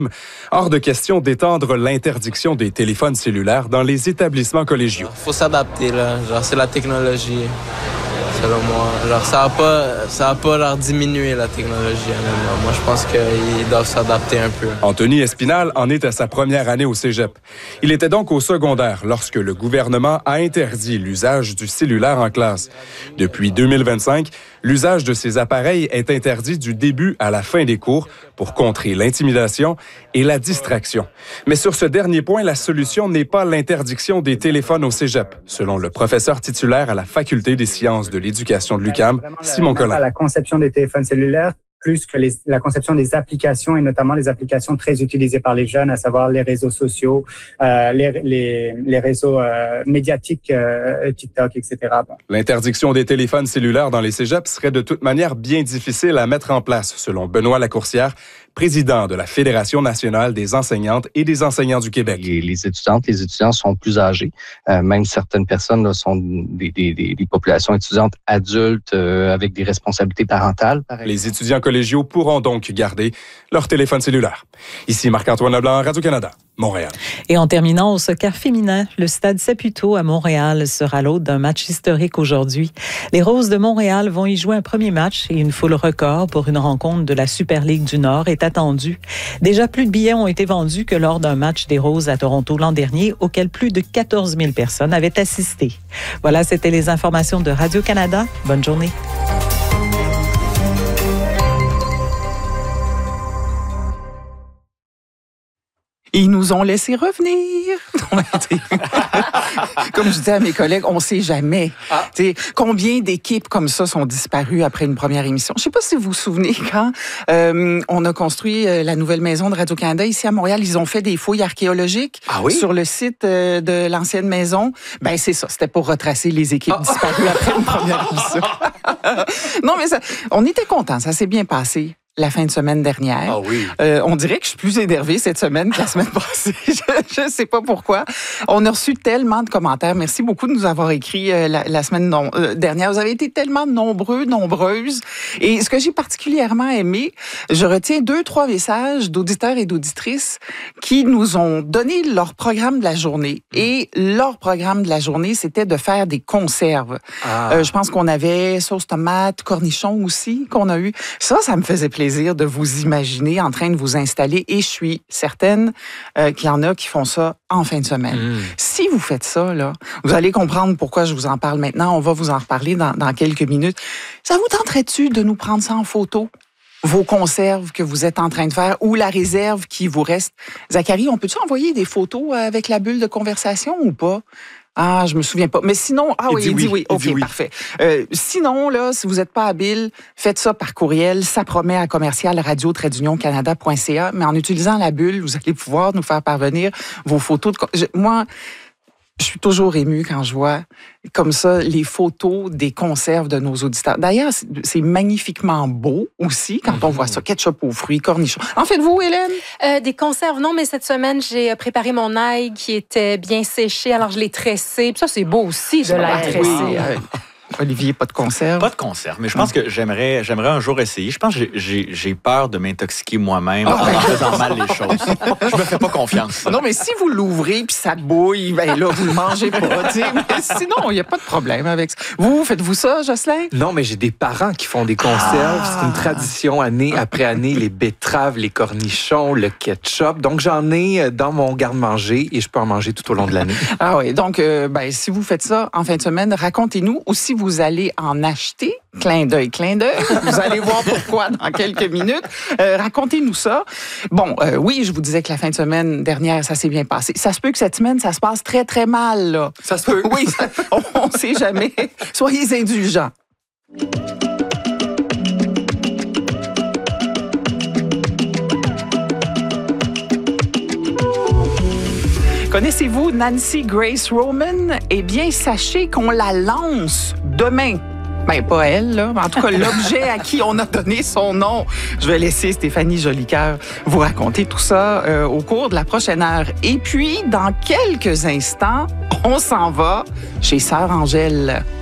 Hors de question d'étendre l'interdiction des téléphones cellulaires dans les établissements collégiaux. Il faut s'adapter, là. Genre, c'est la technologie, selon moi. Genre, ça va pas leur diminuer la technologie, honnêtement. Moi, je pense qu'ils doivent s'adapter un peu. Anthony Espinal en est à sa première année au cégep. Il était donc au secondaire lorsque le gouvernement a interdit l'usage du cellulaire en classe. Depuis 2025, l'usage de ces appareils est interdit du début à la fin des cours pour contrer l'intimidation et la distraction. Mais sur ce dernier point, la solution n'est pas l'interdiction des téléphones au cégep, selon le professeur titulaire à la Faculté des sciences de l'éducation de l'UQAM, Simon Collin. La conception des téléphones cellulaires, plus que la conception des applications et notamment les applications très utilisées par les jeunes, à savoir les réseaux sociaux, les réseaux médiatiques, TikTok, etc. L'interdiction des téléphones cellulaires dans les cégeps serait de toute manière bien difficile à mettre en place, selon Benoît Lacourcière, président de la Fédération nationale des enseignantes et des enseignants du Québec. Les étudiants sont plus âgés. Même certaines personnes là, sont des populations étudiantes adultes avec des responsabilités parentales. Les étudiants collégiaux pourront donc garder leur téléphone cellulaire. Ici Marc-Antoine Leblanc, Radio-Canada, Montréal. Et en terminant au soccer féminin, le stade Saputo à Montréal sera l'hôte d'un match historique aujourd'hui. Les Roses de Montréal vont y jouer un premier match et une foule record pour une rencontre de la Super Ligue du Nord est attendue. Déjà plus de billets ont été vendus que lors d'un match des Roses à Toronto l'an dernier, auquel plus de 14 000 personnes avaient assisté. Voilà, c'était les informations de Radio-Canada. Bonne journée. Ils nous ont laissé revenir. Comme je disais à mes collègues, on ne sait jamais. Combien d'équipes comme ça sont disparues après une première émission? Je ne sais pas si vous vous souvenez quand on a construit la nouvelle maison de Radio-Canada ici à Montréal. Ils ont fait des fouilles archéologiques sur le site de l'ancienne maison. Ben c'est ça, c'était pour retracer les équipes disparues après une première émission. Non, mais on était contents, ça s'est bien passé. La fin de semaine dernière. On dirait que je suis plus énervée cette semaine que la semaine passée. Je ne sais pas pourquoi. On a reçu tellement de commentaires. Merci beaucoup de nous avoir écrit la semaine dernière. Vous avez été tellement nombreuses. Et ce que j'ai particulièrement aimé, je retiens 2-3 messages d'auditeurs et d'auditrices qui nous ont donné leur programme de la journée. Et leur programme de la journée, c'était de faire des conserves. Je pense qu'on avait sauce tomate, cornichons aussi, qu'on a eu. Ça me faisait plaisir de vous imaginer en train de vous installer et je suis certaine qu'il y en a qui font ça en fin de semaine. Si vous faites ça, là, vous allez comprendre pourquoi je vous en parle maintenant. On va vous en reparler dans quelques minutes. Ça vous tenterait-tu de nous prendre ça en photo? Vos conserves que vous êtes en train de faire ou la réserve qui vous reste? Zachary, on peut-tu envoyer des photos avec la bulle de conversation ou pas? Ah, je me souviens pas. Mais sinon, il dit oui. OK, parfait. Sinon, là, si vous n'êtes pas habile, faites ça par courriel. Ça promet à commercial-radio-canada.ca. Mais en utilisant la bulle, vous allez pouvoir nous faire parvenir vos photos. Moi, je suis toujours émue quand je vois comme ça les photos des conserves de nos auditeurs. D'ailleurs, c'est magnifiquement beau aussi quand on voit ça. Ketchup aux fruits, cornichons. En faites-vous, Hélène? Des conserves, non, mais cette semaine, j'ai préparé mon ail qui était bien séché, alors je l'ai tressé. Puis ça, c'est beau aussi de l'ail tressé. Oui. Olivier, pas de conserve? Pas de conserve, mais je pense que j'aimerais un jour essayer. Je pense que j'ai peur de m'intoxiquer moi-même en faisant mal les choses. Je me fais pas confiance. Non, mais si vous l'ouvrez puis ça bouille, ben là, vous le mangez pas. Mais sinon, il n'y a pas de problème avec ça. Vous, faites-vous ça, Jocelyn? Non, mais j'ai des parents qui font des conserves. C'est une tradition année après année. Les betteraves, les cornichons, le ketchup. Donc, j'en ai dans mon garde-manger et je peux en manger tout au long de l'année. Ah oui, donc, si vous faites ça en fin de semaine, racontez-nous. Ou si vous allez en acheter, clin d'œil. Vous allez voir pourquoi dans quelques minutes. Racontez-nous ça. Bon, oui, je vous disais que la fin de semaine dernière, ça s'est bien passé. Ça se peut que cette semaine, ça se passe très, très mal, là. Ça se peut. Oui, on ne sait jamais. Soyez indulgents. Connaissez-vous Nancy Grace Roman? Eh bien, sachez qu'on la lance demain. Ben, pas elle, là. En tout cas, l'objet à qui on a donné son nom. Je vais laisser Stéphanie Jolicoeur vous raconter tout ça au cours de la prochaine heure. Et puis, dans quelques instants, on s'en va chez Sœur Angèle.